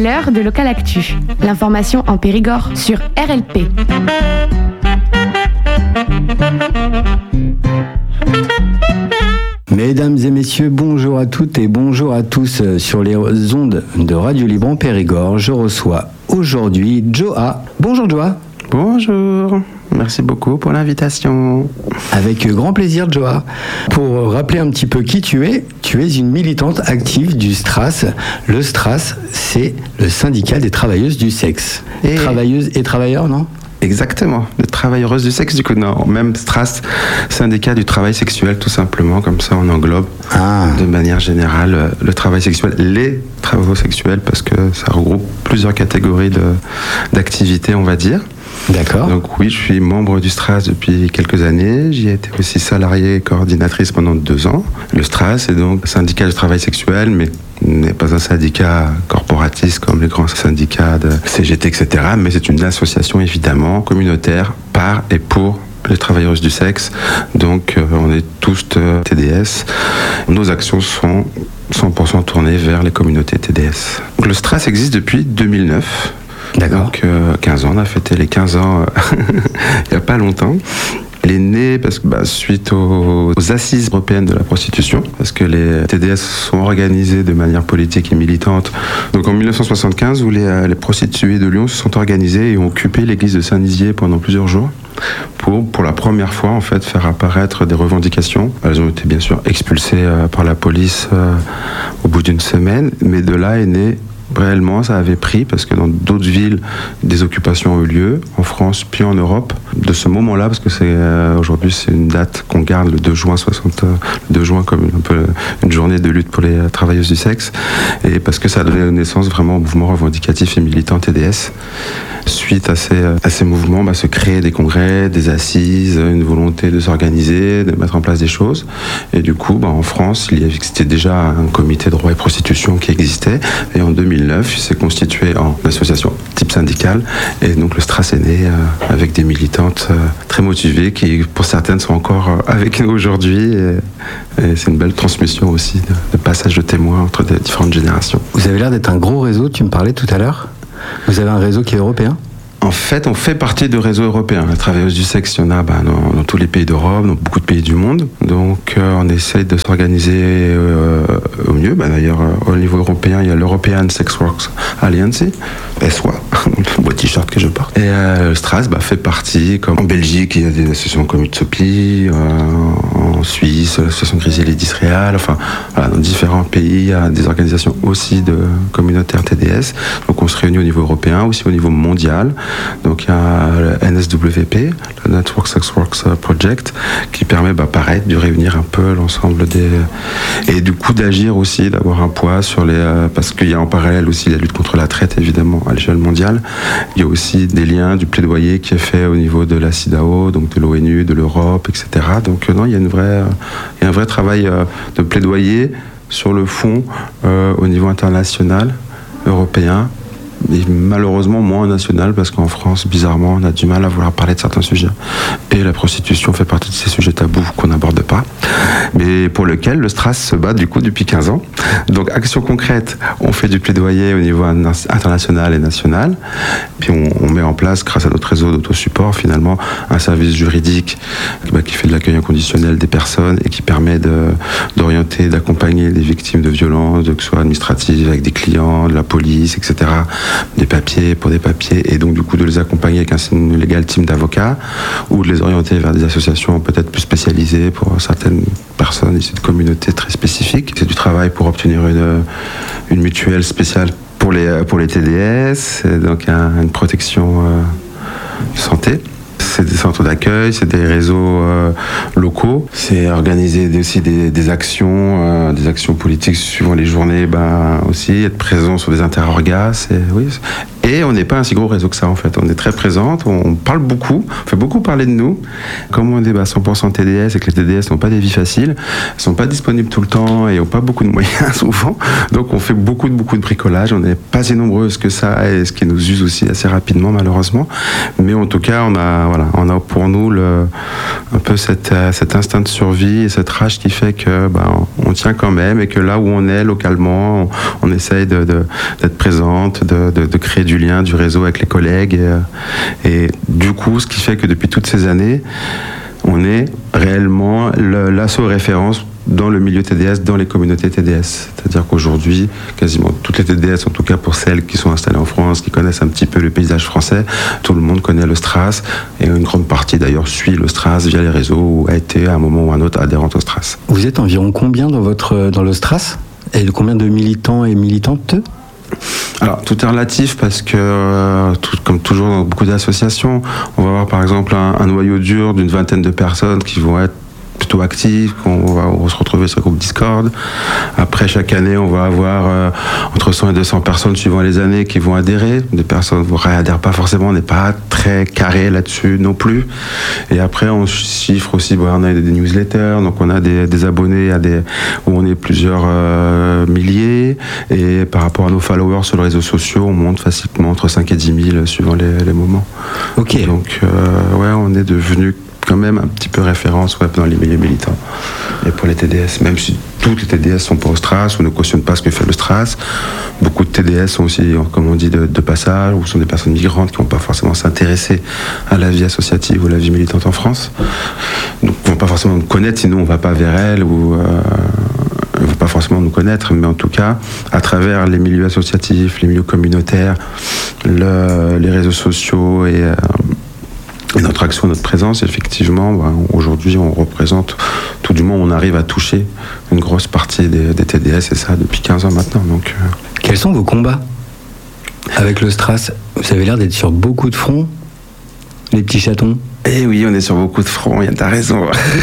l'heure de Local Actu. L'information en Périgord sur RLP. Mesdames et messieurs, bonjour à toutes et bonjour à tous sur les ondes de Radio Libre en Périgord. Je reçois aujourd'hui Joa. Bonjour Joa. Bonjour, merci beaucoup pour l'invitation. Avec grand plaisir Joa. Pour rappeler un petit peu qui tu es une militante active du STRAS. Le STRAS, c'est le syndicat des travailleuses du sexe. Travailleuses et travailleurs, non ? Exactement, les travailleuses du sexe, du coup, non, même STRAS, syndicat du travail sexuel, tout simplement, comme ça on englobe de manière générale le travail sexuel, les travaux sexuels, parce que ça regroupe plusieurs catégories d'activités, on va dire. D'accord. Donc oui, je suis membre du STRAS depuis quelques années. J'y ai été aussi salariée et coordinatrice pendant 2 ans. Le STRAS est donc syndicat du travail sexuel, mais n'est pas un syndicat corporatiste comme les grands syndicats de CGT, etc. Mais c'est une association évidemment communautaire par et pour les travailleuses du sexe. Donc on est tous TDS. Nos actions sont 100% tournées vers les communautés TDS. Donc, le STRAS existe depuis 2009. D'accord. Donc 15 ans, on a fêté les 15 ans il n'y a pas longtemps. Elle est née parce que, suite aux assises européennes de la prostitution, parce que les TDS sont organisés de manière politique et militante. Donc en 1975, où les prostituées de Lyon se sont organisées et ont occupé l'église de Saint-Nizier pendant plusieurs jours pour la première fois en fait faire apparaître des revendications. Elles ont été bien sûr expulsées par la police au bout d'une semaine, mais de là est né. Réellement, ça avait pris parce que dans d'autres villes, des occupations ont eu lieu, en France puis en Europe. De ce moment-là, parce que aujourd'hui, c'est une date qu'on garde, le 2 juin 2 juin comme un peu une journée de lutte pour les travailleuses du sexe, et parce que ça a donné naissance vraiment au mouvement revendicatif et militant TDS. Suite à ces mouvements, se créer des congrès, des assises, une volonté de s'organiser, de mettre en place des choses. Et du coup, en France, il existait déjà un comité droit et prostitution qui existait. Et en 2009, il s'est constitué en association type syndicale. Et donc le STRAS est né avec des militantes très motivées qui, pour certaines, sont encore avec nous aujourd'hui. Et c'est une belle transmission aussi de passage de témoins entre les différentes générations. Vous avez l'air d'être un gros réseau, tu me parlais tout à l'heure. Vous avez un réseau qui est européen ? En fait, on fait partie de réseaux européens. Les travailleuses du sexe, il y en a dans tous les pays d'Europe, dans beaucoup de pays du monde. Donc, on essaye de s'organiser au mieux. D'ailleurs, au niveau européen, il y a l'European Sex Workers Alliance, SWA, le beau t-shirt que je porte. Et le STRAS fait partie, comme en Belgique, il y a des associations comme Utopie, en Suisse, l'association Griselli d'Israël, enfin, voilà, dans différents pays, il y a des organisations aussi de communautaires TDS. Donc, on se réunit au niveau européen, aussi au niveau mondial. Donc il y a le NSWP, le Network Sex Works Project, qui permet pareil de réunir un peu l'ensemble et du coup d'agir aussi, d'avoir un poids sur parce qu'il y a en parallèle aussi la lutte contre la traite évidemment à l'échelle mondiale. Il y a aussi des liens, du plaidoyer qui est fait au niveau de la CEDAW, donc de l'ONU, de l'Europe, etc. Donc non, il y a un vrai travail de plaidoyer sur le fond au niveau international, européen. Et malheureusement moins national, parce qu'en France, bizarrement, on a du mal à vouloir parler de certains sujets. Et la prostitution fait partie de ces sujets tabous qu'on n'aborde pas, mais pour lequel le STRAS se bat du coup depuis 15 ans. Donc action concrète, on fait du plaidoyer au niveau international et national, puis on met en place, grâce à notre réseau d'autosupport, finalement, un service juridique qui fait de l'accueil inconditionnel des personnes et qui permet d'orienter, d'accompagner les victimes de violences, que ce soit administratives, avec des clients, de la police, etc., des papiers, et donc du coup de les accompagner avec un légal team d'avocats ou de les orienter vers des associations peut-être plus spécialisées pour certaines personnes issues de communautés très spécifiques. C'est du travail pour obtenir une mutuelle spéciale pour les TDS, donc une protection santé. C'est des centres d'accueil, c'est des réseaux locaux, c'est organiser aussi des actions politiques suivant les journées, aussi être présent sur des interorgas, Et on n'est pas un si gros réseau que ça, en fait. On est très présente, on parle beaucoup, on fait beaucoup parler de nous. Comme on est 100% TDS et que les TDS n'ont pas des vies faciles, ils sont pas disponibles tout le temps et n'ont pas beaucoup de moyens souvent. Donc on fait beaucoup de bricolage. On n'est pas si nombreuses que ça, et ce qui nous use aussi assez rapidement, malheureusement. Mais en tout cas, on a pour nous un peu cet instinct de survie et cette rage qui fait que on tient quand même, et que là où on est localement, on essaye d'être présente, de créer du lien, du réseau avec les collègues, et du coup, ce qui fait que depuis toutes ces années, on est réellement l'asso référence dans le milieu TDS, dans les communautés TDS. C'est-à-dire qu'aujourd'hui, quasiment toutes les TDS, en tout cas pour celles qui sont installées en France, qui connaissent un petit peu le paysage français, tout le monde connaît le Stras, et une grande partie d'ailleurs suit le Stras via les réseaux, ou a été à un moment ou à un autre adhérente au Stras. Vous êtes environ combien dans le Stras ? Et combien de militants et militantes ? Alors, tout est relatif parce que, comme toujours dans beaucoup d'associations, on va avoir par exemple un noyau dur d'une 20aine de personnes qui vont être plutôt actifs, on va se retrouver sur le groupe Discord. Après, chaque année, on va avoir entre 100 et 200 personnes suivant les années qui vont adhérer. Des personnes ne réadhèrent pas forcément, on n'est pas très carré là-dessus non plus. Et après, on chiffre aussi, on a des newsletters, donc on a des abonnés où on est plusieurs milliers. Et par rapport à nos followers sur les réseaux sociaux, on monte facilement entre 5 et 10 000 suivant les moments. Ok. Donc, on est devenu quand même un petit peu référence dans les milieux militants. Et pour les TDS, même si toutes les TDS sont pas au Stras ou ne cautionnent pas ce que fait le Stras, beaucoup de TDS sont aussi, comme on dit, de passage, ou sont des personnes migrantes qui ne vont pas forcément s'intéresser à la vie associative ou la vie militante en France. Donc, ils ne vont pas forcément nous connaître, sinon on ne va pas vers elles, ou ne vont pas forcément nous connaître, mais en tout cas, à travers les milieux associatifs, les milieux communautaires, les réseaux sociaux et notre action, notre présence, effectivement, aujourd'hui, on représente, tout du moins, on arrive à toucher une grosse partie des TDS, et ça depuis 15 ans maintenant. Donc, Quels sont vos combats avec le Stras ? Vous avez l'air d'être sur beaucoup de fronts, les petits chatons. Eh oui, on est sur beaucoup de fronts, t'as raison.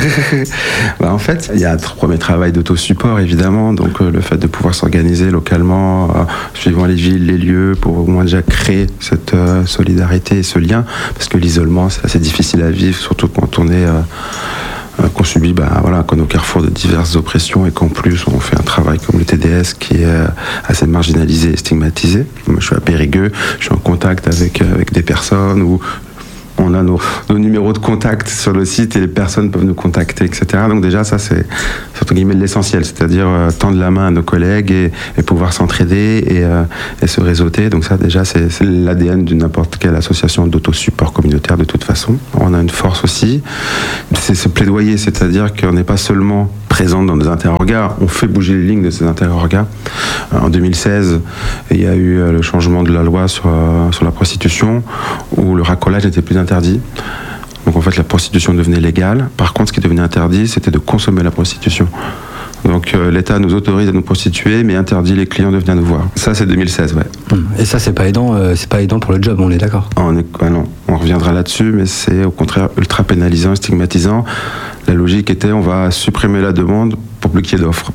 En fait, il y a un premier travail d'autosupport, évidemment, donc le fait de pouvoir s'organiser localement, suivant les villes, les lieux, pour au moins déjà créer cette solidarité et ce lien, parce que l'isolement, c'est assez difficile à vivre, surtout quand on est... qu'on subit qu'on est au carrefour de diverses oppressions, et qu'en plus on fait un travail comme le TDS qui est assez marginalisé et stigmatisé. Moi, je suis à Périgueux, je suis en contact avec des personnes où on a nos numéros de contact sur le site et les personnes peuvent nous contacter, etc. Donc déjà, ça, c'est entre guillemets de l'essentiel, c'est-à-dire tendre la main à nos collègues et pouvoir s'entraider et se réseauter. Donc ça, déjà, c'est l'ADN de n'importe quelle association d'autosupport communautaire de toute façon. On a une force aussi, c'est ce plaidoyer, c'est-à-dire qu'on n'est pas seulement présent dans des interrogats, on fait bouger les lignes de ces interrogats. En 2016, il y a eu le changement de la loi sur la prostitution, où le racolage n'était plus interdit. Donc en fait, la prostitution devenait légale. Par contre, ce qui devenait interdit, c'était de consommer la prostitution. Donc l'État nous autorise à nous prostituer, mais interdit les clients de venir nous voir. Ça, c'est 2016, ouais. Et ça, c'est pas aidant pour le job, on est d'accord ? Non, on reviendra là-dessus, mais c'est au contraire ultra pénalisant, stigmatisant. La logique était, on va supprimer la demande pour plus qu'il y ait d'offres.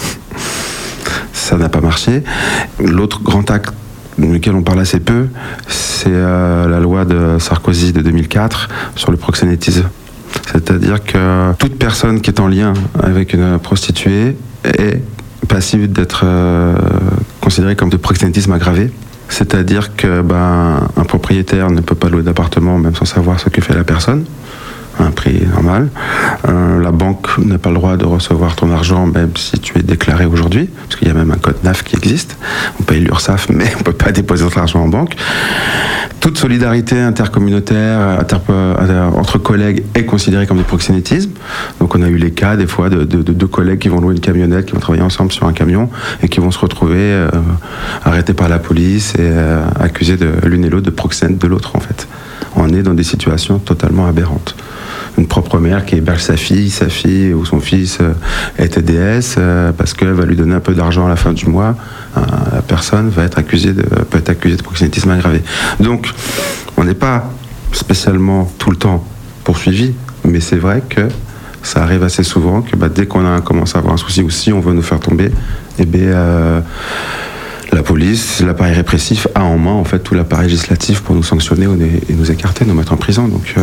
Ça n'a pas marché. L'autre grand acte duquel on parle assez peu, c'est la loi de Sarkozy de 2004 sur le proxénétisme. C'est-à-dire que toute personne qui est en lien avec une prostituée est passible d'être considérée comme de proxénétisme aggravé. C'est-à-dire que un propriétaire ne peut pas louer d'appartement même sans savoir ce que fait la personne, à un prix normal. La banque n'a pas le droit de recevoir ton argent même si tu es déclaré aujourd'hui, parce qu'il y a même un code NAF qui existe. On paye l'URSSAF, mais on ne peut pas déposer notre argent en banque. Toute solidarité intercommunautaire, entre collègues est considérée comme du proxénétisme. Donc on a eu les cas des fois de deux collègues qui vont louer une camionnette, qui vont travailler ensemble sur un camion et qui vont se retrouver arrêtés par la police et accusés l'une et l'autre de proxénète de l'autre en fait. On est dans des situations totalement aberrantes. Une propre mère qui héberge sa fille ou son fils est TDS parce qu'elle va lui donner un peu d'argent à la fin du mois, la personne peut être accusée de proxénétisme aggravé. Donc, on n'est pas spécialement tout le temps poursuivi, mais c'est vrai que ça arrive assez souvent que dès qu'on commence à avoir un souci ou si on veut nous faire tomber, la police police, l'appareil répressif a en main en fait tout l'appareil législatif pour nous sanctionner et nous écarter, nous mettre en prison. Donc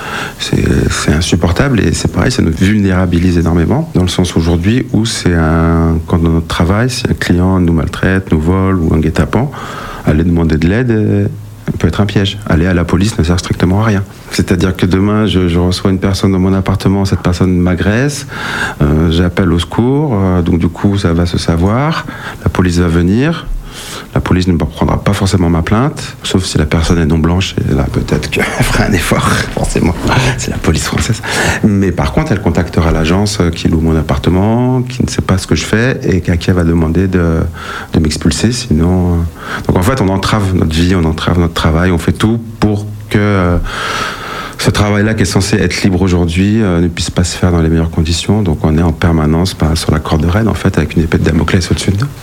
c'est insupportable et c'est pareil, ça nous vulnérabilise énormément dans le sens aujourd'hui où quand dans notre travail, si un client nous maltraite, nous vole ou un guet-apens, aller demander de l'aide peut être un piège. Aller à la police ne sert strictement à rien. C'est-à-dire que demain, je reçois une personne dans mon appartement, cette personne m'agresse, j'appelle au secours, donc du coup, ça va se savoir, la police va venir. La police ne prendra pas forcément ma plainte, sauf si la personne est non blanche, et là peut-être qu'elle fera un effort, forcément, c'est la police française. Mais par contre, elle contactera l'agence qui loue mon appartement, qui ne sait pas ce que je fais, et à qui elle va demander de m'expulser, sinon... Donc en fait, on entrave notre vie, on entrave notre travail, on fait tout pour que... ce travail-là qui est censé être libre aujourd'hui ne puisse pas se faire dans les meilleures conditions. Donc on est en permanence sur la corde raide, en fait, avec une épée de Damoclès au-dessus de nous.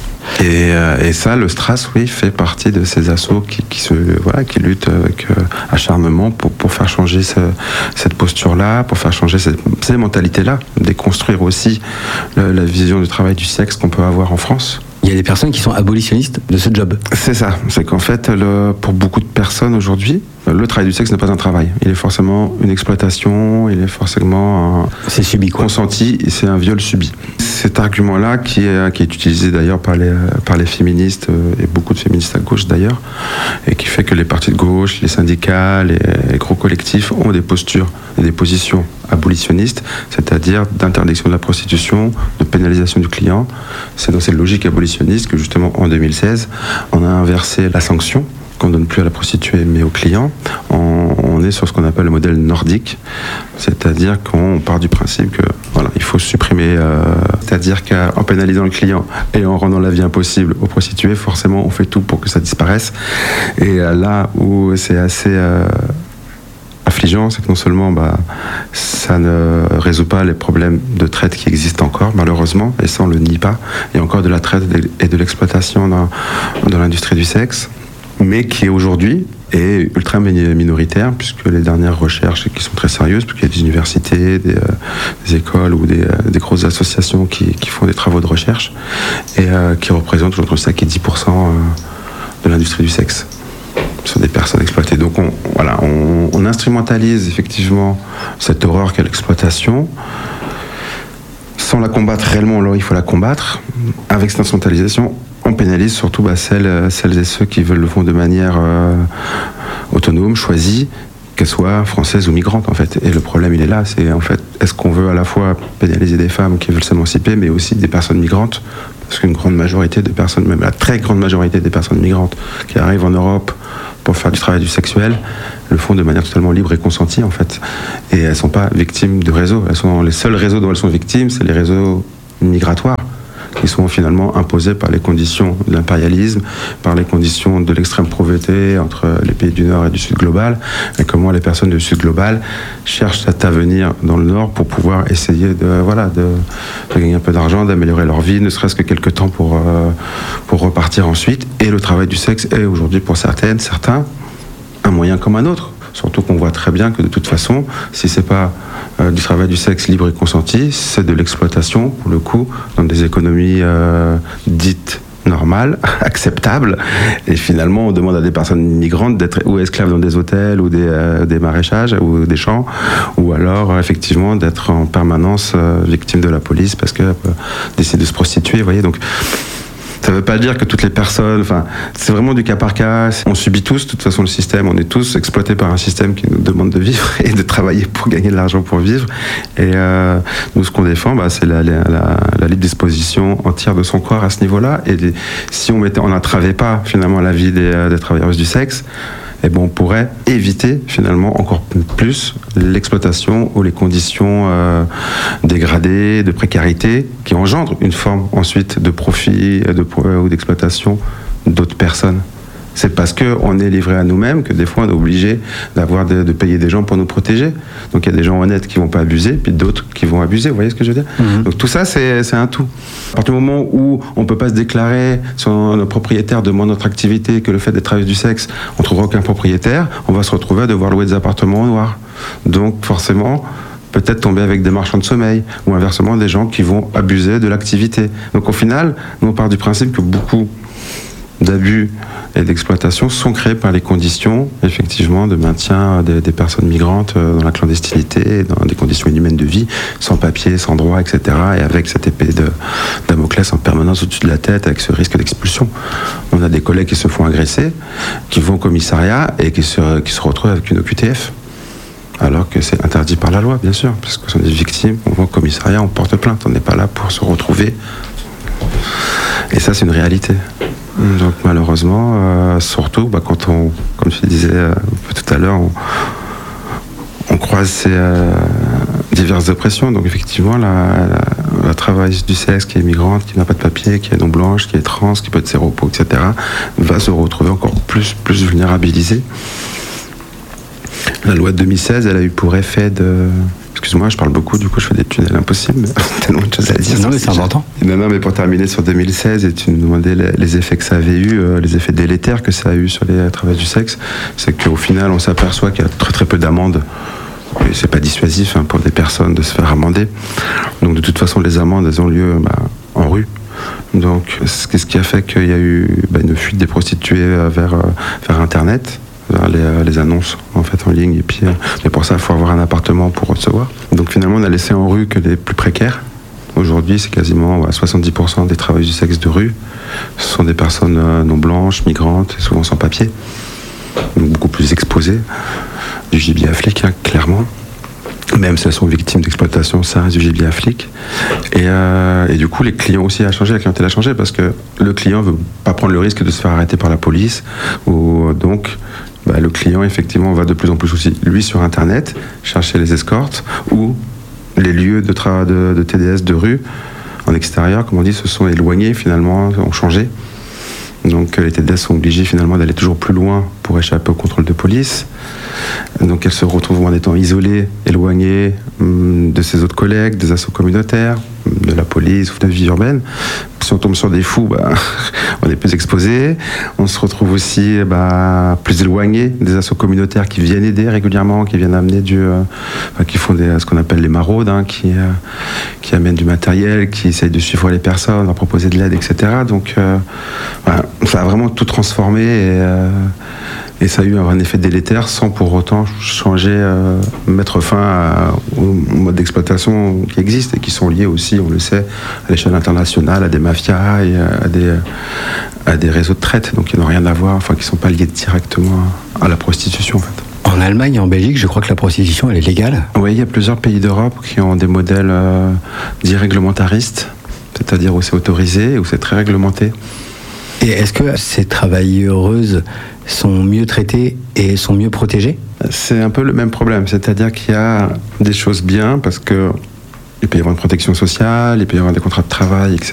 Et ça, le STRAS, oui, fait partie de ces assauts qui luttent avec acharnement pour faire changer cette posture-là, pour faire changer ces mentalités-là, déconstruire aussi la vision du travail du sexe qu'on peut avoir en France. Il y a des personnes qui sont abolitionnistes de ce job. C'est ça, c'est qu'en fait, pour beaucoup de personnes aujourd'hui, le travail du sexe n'est pas un travail. Il est forcément une exploitation, il est forcément c'est subi, quoi. Consenti, et c'est un viol subi. Cet argument-là, qui est utilisé d'ailleurs par les féministes, et beaucoup de féministes à gauche d'ailleurs, et qui fait que les partis de gauche, les syndicats, les gros collectifs ont des postures et des positions abolitionnistes, c'est-à-dire d'interdiction de la prostitution, de pénalisation du client. C'est dans cette logique abolitionniste que justement en 2016, on a inversé la sanction qu'on ne donne plus à la prostituée mais au client. On est sur ce qu'on appelle le modèle nordique, c'est-à-dire qu'on part du principe que voilà, il faut supprimer, c'est-à-dire qu'en pénalisant le client et en rendant la vie impossible aux prostituées, forcément on fait tout pour que ça disparaisse. Et là où c'est assez affligeant, c'est que non seulement ça ne résout pas les problèmes de traite qui existent encore, malheureusement, et ça on le nie pas. Il y a encore de la traite et de l'exploitation dans l'industrie du sexe, mais qui aujourd'hui est ultra minoritaire, puisque les dernières recherches qui sont très sérieuses, parce qu'il y a des universités, des écoles ou des grosses associations qui font des travaux de recherche et qui représentent entre 5 et 10% de l'industrie du sexe. Ce sont des personnes exploitées. Donc on instrumentalise effectivement cette horreur qu'est l'exploitation. Sans la combattre réellement, alors il faut la combattre. Avec cette instrumentalisation, on pénalise surtout celles et ceux qui veulent le font de manière autonome, choisie, qu'elles soient françaises ou migrantes en fait. Et le problème il est là, c'est en fait, est-ce qu'on veut à la fois pénaliser des femmes qui veulent s'émanciper, mais aussi des personnes migrantes, parce qu'une grande majorité des personnes, même la très grande majorité des personnes migrantes qui arrivent en Europe pour faire du travail du sexuel, le font de manière totalement libre et consentie en fait. Et elles ne sont pas victimes de réseaux. Les seuls réseaux dont elles sont victimes, c'est les réseaux migratoires, qui sont finalement imposés par les conditions de l'impérialisme, par les conditions de l'extrême pauvreté entre les pays du Nord et du Sud global, et comment les personnes du Sud global cherchent à venir dans le Nord pour pouvoir essayer de gagner un peu d'argent, d'améliorer leur vie, ne serait-ce que quelques temps pour repartir ensuite. Et le travail du sexe est aujourd'hui pour certains, un moyen comme un autre. Surtout qu'on voit très bien que de toute façon, si c'est pas du travail du sexe libre et consenti, c'est de l'exploitation, pour le coup, dans des économies dites normales, acceptables. Et finalement, on demande à des personnes migrantes d'être ou esclaves dans des hôtels ou des maraîchages ou des champs, ou alors effectivement d'être en permanence victime de la police parce qu'elles décident de se prostituer, vous voyez. Donc, ça ne veut pas dire que toutes les personnes, c'est vraiment du cas par cas. On subit tous, de toute façon, le système. On est tous exploités par un système qui nous demande de vivre et de travailler pour gagner de l'argent pour vivre. Et nous, ce qu'on défend, c'est la libre disposition entière de son corps à ce niveau-là. Et si on n'entravait pas finalement la vie des travailleuses du sexe, on pourrait éviter finalement encore plus l'exploitation ou les conditions dégradées, de précarité, qui engendrent une forme ensuite de profit ou d'exploitation d'autres personnes. C'est parce qu'on est livré à nous-mêmes que des fois on est obligé de payer des gens pour nous protéger. Donc il y a des gens honnêtes qui ne vont pas abuser, puis d'autres qui vont abuser, vous voyez ce que je veux dire ? Donc tout ça, c'est un tout. À partir du moment où on ne peut pas se déclarer, si un propriétaire demande notre activité, que le fait d'être travailleuse du sexe, on ne trouvera aucun propriétaire, on va se retrouver à devoir louer des appartements au noir. Donc forcément, peut-être tomber avec des marchands de sommeil, ou inversement des gens qui vont abuser de l'activité. Donc au final, nous on part du principe que beaucoup d'abus et d'exploitation sont créés par les conditions, effectivement, de maintien des personnes migrantes dans la clandestinité, dans des conditions inhumaines de vie, sans papier, sans droit, etc. Et avec cette épée de Damoclès en permanence au-dessus de la tête, avec ce risque d'expulsion. On a des collègues qui se font agresser, qui vont au commissariat et qui se retrouvent avec une OQTF. Alors que c'est interdit par la loi, bien sûr, parce que ce sont des victimes, on va au commissariat, on porte plainte, on n'est pas là pour se retrouver. Et ça, c'est une réalité. Donc malheureusement, surtout quand on, comme je disais tout à l'heure, on croise ces diverses oppressions. Donc effectivement, la travailleuse du sexe qui est migrante, qui n'a pas de papier, qui est non blanche, qui est trans, qui peut être séropo, etc., va se retrouver encore plus vulnérabilisée. La loi de 2016, elle a eu pour effet de... Excuse-moi, je parle beaucoup, du coup je fais des tunnels impossibles, mais tellement de choses à dire. Non, mais c'est important. Non, mais pour terminer sur 2016, et tu nous demandais les effets que ça avait eu, les effets délétères que ça a eu sur les travailleurs du sexe, c'est qu'au final, on s'aperçoit qu'il y a très très peu d'amendes. Et c'est pas dissuasif pour des personnes de se faire amender. Donc de toute façon, les amendes, elles ont lieu en rue. Donc ce qui a fait qu'il y a eu une fuite des prostituées vers Internet, les annonces en fait en ligne, et puis mais pour ça il faut avoir un appartement pour recevoir. Donc finalement on a laissé en rue que les plus précaires. Aujourd'hui c'est quasiment 70% des travailleurs du sexe de rue, ce sont des personnes non blanches, migrantes, et souvent sans papier, donc beaucoup plus exposées, du gibier à flic clairement. Même si elles sont victimes d'exploitation, ça reste du gibier à flic. Et du coup, les clients aussi a changé, la clientèle a changé, parce que le client veut pas prendre le risque de se faire arrêter par la police, ou donc le client effectivement va de plus en plus aussi, lui, sur Internet, chercher les escortes, ou les lieux de TDS de rue, en extérieur, comme on dit, se sont éloignés finalement, ont changé. Donc les TDS sont obligés finalement d'aller toujours plus loin pour échapper au contrôle de police. Donc elles se retrouvent en étant isolées, éloignées de ses autres collègues, des assos communautaires, de la police ou de la vie urbaine. Si on tombe sur des fous, on est plus exposé. On se retrouve aussi plus éloigné des assos communautaires qui viennent aider régulièrement, qui viennent amener qui font ce qu'on appelle les maraudes, qui amènent du matériel, qui essayent de suivre les personnes, leur proposer de l'aide, etc. Donc ça a vraiment tout transformé et ça a eu un effet délétère sans pour autant changer, mettre fin au mode d'exploitation qui existe et qui sont liés aussi, on le sait, à l'échelle internationale, à des mafias et à des réseaux de traite, donc qui n'ont rien à voir, qui ne sont pas liés directement à la prostitution en fait. En Allemagne et en Belgique, je crois que la prostitution, elle est légale. Oui, il y a plusieurs pays d'Europe qui ont des modèles dits réglementaristes, c'est-à-dire où c'est autorisé, où c'est très réglementé. Et est-ce que ces travailleuses sont mieux traitées et sont mieux protégées ? C'est un peu le même problème, c'est-à-dire qu'il y a des choses bien, parce que il peut y avoir une protection sociale, il peut y avoir des contrats de travail, etc.